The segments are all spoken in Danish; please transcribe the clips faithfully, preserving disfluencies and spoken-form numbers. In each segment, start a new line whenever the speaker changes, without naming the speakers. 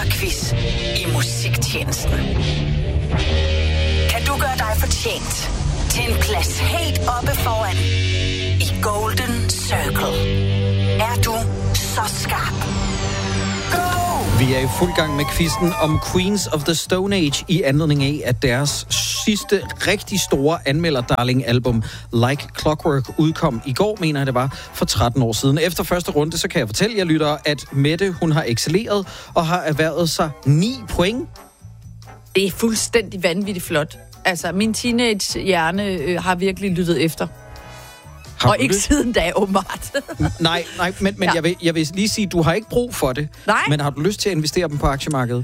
sommerquiz i musiktjenesten. Kan du gøre dig fortjent til en plads helt oppe foran i Golden Circle? Er du så skarp?
Vi er i fuld gang med quizzen om Queens of the Stone Age i anledning af, at deres sidste rigtig store anmelder-darling-album Like Clockwork udkom i går, mener jeg det var, for tretten år siden. Efter første runde, så kan jeg fortælle jer lyttere, at Mette, hun har excelleret og har erhvervet sig ni point.
Det er fuldstændig vanvittigt flot. Altså, min teenage-hjerne øh, har virkelig lyttet efter.
Har
og ikke
det?
siden da, åbenbart.
nej, nej, men, men ja. jeg, vil, jeg vil lige sige, du har ikke brug for det.
Nej.
Men har du lyst til at investere dem på aktiemarkedet?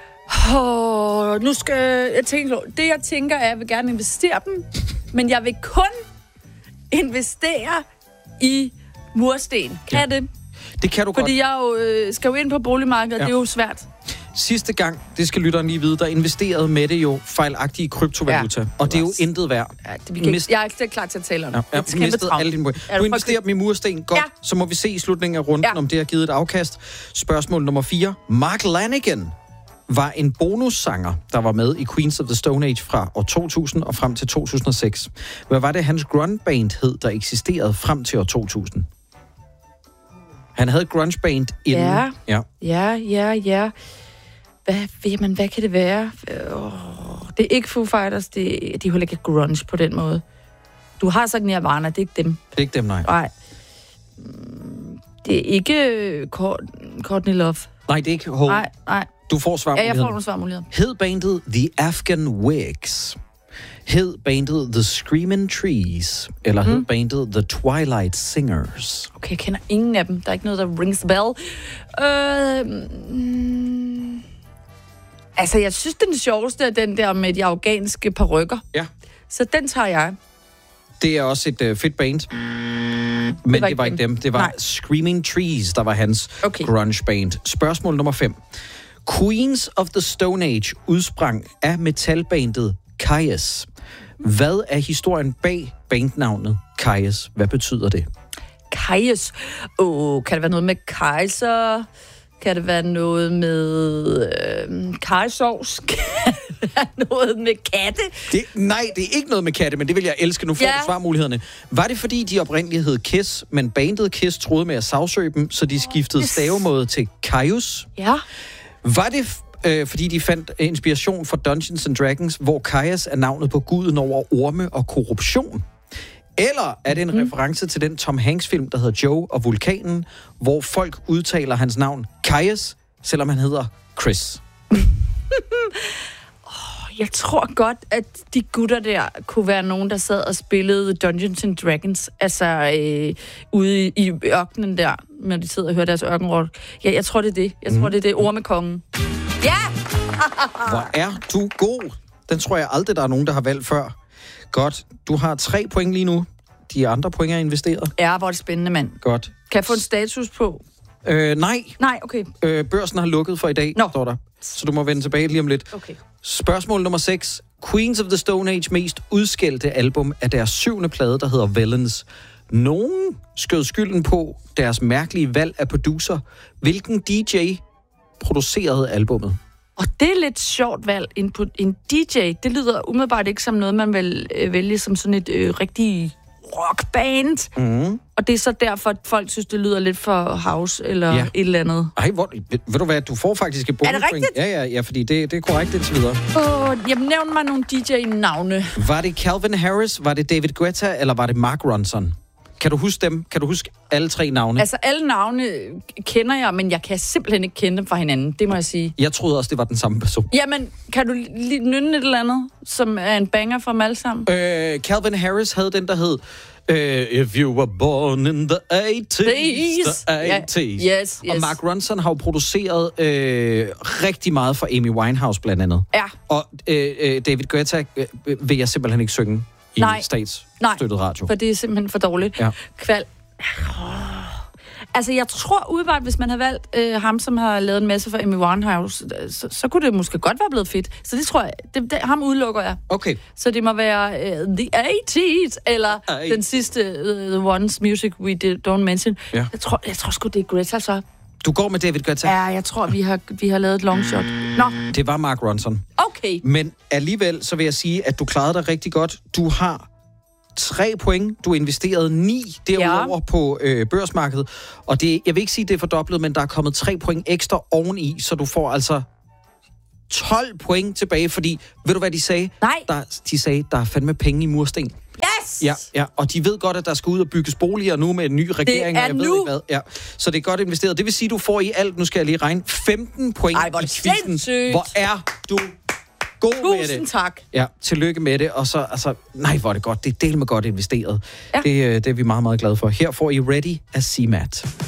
Oh, nu skal jeg tænke, det jeg tænker er, at jeg vil gerne investere dem, men jeg vil kun investere i mursten. Kan ja. det?
Det kan du
Fordi
godt.
jeg jo, øh, skal jo ind på boligmarkedet, ja. det er jo svært.
Sidste gang, det skal lytteren lige vide, der investerede Mette jo fejlagtigt i kryptovaluta. Ja,
det
og det er jo
også.
intet værd.
Ja, det, vi kan ikke, jeg er ikke klar til at tale om det.
Ja, ja, mistede alle dine point. Du investerer dem i mursten. Godt,
ja.
Så må vi se i slutningen af runden, ja. om det har givet et afkast. Spørgsmål nummer fire. Mark Lanegan var en bonussanger, der var med i Queens of the Stone Age fra år to tusind og frem til to tusind og seks. Hvad var det, hans grunge-band hed, der eksisterede frem til år to tusind? Han havde et grunge-band inden.
Ja,
ja,
ja, ja. ja. Hvad, jamen, hvad kan det være? Oh, det er ikke Foo Fighters, det, de er heller ikke grunge på den måde. Du har sagt Nirvana, det er ikke dem.
Det er ikke dem, nej.
Nej. Det er ikke Courtney Love.
Nej, det er ikke H.
Nej, nej.
Du får svarmuligheden.
Ja, jeg får nogle svarmuligheder.
Hed bandet The Afghan Wigs? Hed bandet The Screaming Trees? Eller mm. hed bandet The Twilight Singers?
Okay, jeg kender ingen af dem. Der er ikke noget, der rings a bell. Øh... Mm, altså, jeg synes, den sjoveste er den der med de afghanske parykker.
Ja.
Så den tager jeg.
Det er også et uh, fedt band. Men det var, det var ikke dem. dem. Det var Nej. Screaming Trees, der var hans okay. grunge band. Spørgsmål nummer fem. Queens of the Stone Age udsprang af metalbandet Kyuss. Hvad er historien bag bandnavnet Kyuss? Hvad betyder det?
Kyuss? Åh, oh, kan det være noget med kejser? Kan det være noget med øh, kajsovs? Kan det være noget med katte?
Det, nej, det er ikke noget med katte, men det vil jeg elske. Nu får ja. du svarmulighederne. Var det fordi, de oprindeligt hed Kiss, men bandet Kiss troede med at sagsøge dem, så de skiftede yes. stavemåde til Kyuss?
Ja.
Var det øh, fordi, de fandt inspiration fra Dungeons and Dragons, hvor Kyuss er navnet på guden over orme og korruption? Eller er det en mm. reference til den Tom Hanks-film, der hedder Joe og Vulkanen, hvor folk udtaler hans navn Kyuss, selvom han hedder Chris?
oh, jeg tror godt, at de gutter der kunne være nogen, der sad og spillede Dungeons and Dragons, altså øh, ude i, i ørkenen der, når de sidder og hører deres ørkenrock. Ja, jeg tror, det er det. Jeg mm. tror, det er det. Ormekongen. Ja!
Hvor er du god? Den tror jeg aldrig, der er nogen, der har valgt før. Godt. Du har tre point lige nu. De andre point er investeret.
Ja, hvor er det spændende, mand.
Godt.
Kan jeg få en status på?
Øh, nej.
Nej, okay.
Øh, børsen har lukket for i dag,
Nå.
står der. Så du må vende tilbage lige om lidt.
Okay.
Spørgsmål nummer seks. Queens of the Stone Age mest udskældte album er deres syvende plade, der hedder Villains. Nogen skød skylden på deres mærkelige valg af producer. Hvilken D J producerede albummet?
Og det er lidt sjovt valg. En, en D J, det lyder umiddelbart ikke som noget, man vil øh, vælge som sådan et øh, rigtig rockband. Mm. Og det er så derfor, at folk synes, det lyder lidt for house eller ja. et eller andet.
Ej, hvor, ved, ved du hvad, du får faktisk et bonuspoint.
Er det rigtigt?
Ja, ja, ja, fordi det, det er korrekt indtil videre.
Åh, oh, jamen nævn mig nogle D J-navne.
Var det Calvin Harris, var det David Guetta, eller var det Mark Ronson? Kan du huske dem? Kan du huske alle tre navne?
Altså, alle navne kender jeg, men jeg kan simpelthen ikke kende dem fra hinanden. Det må jeg sige.
Jeg troede også, det var den samme person.
Jamen, kan du lige nynne et eller andet, som er en banger for dem alle sammen?
Øh, Calvin Harris havde den, der hed uh, If You Were Born in the eighties. The eighties.
Yeah. Yes, yes.
Og Mark Ronson har jo produceret øh, rigtig meget for Amy Winehouse, blandt andet.
Ja.
Og øh, David Guetta øh, vil jeg simpelthen ikke synge i
Nej.
statsstøttet radio.
For det er simpelthen for dårligt.
Ja.
Kval. Altså, jeg tror udvalgt, hvis man havde valgt øh, ham, som har lavet en masse for Amy Winehouse, så, så kunne det måske godt være blevet fedt. Så det tror jeg, det, det, ham udelukker jeg.
Okay.
Så det må være uh, The eighties, eller
Ej.
den sidste, uh, The Ones Music We Did, Don't Mention.
Ja.
Jeg tror, jeg tror sgu, det er Greta, så.
Du går med David Guetta.
Ja, jeg tror, vi har, vi har lavet et long shot. Nå.
Det var Mark Ronson.
Okay.
Men alligevel, så vil jeg sige, at du klarede dig rigtig godt. Du har tre point. Du investerede ni derudover ja. på øh, børsmarkedet. Og det, jeg vil ikke sige, at det er fordoblet, men der er kommet tre point ekstra oveni, så du får altså tolv point tilbage, fordi, ved du hvad de sagde?
Nej.
Der, de sagde, der er fandme penge i mursten.
Yes!
Ja, ja, og de ved godt, at der skal ud og bygges boliger nu med en ny regering.
Det er
og jeg
nu.
ved ikke hvad. Ja. Så det er godt investeret. Det vil sige, at du får i alt, nu skal jeg lige regne, femten point
Ej, hvor
i quizzen.
sindssygt.
Hvor er du god med det.
Tusind tak.
Ja, tillykke med det. Og så, altså, nej, hvor er det godt. Det er del med godt investeret.
Ja.
Det, det er vi meget, meget glade for. Her får I Ready af C M A T.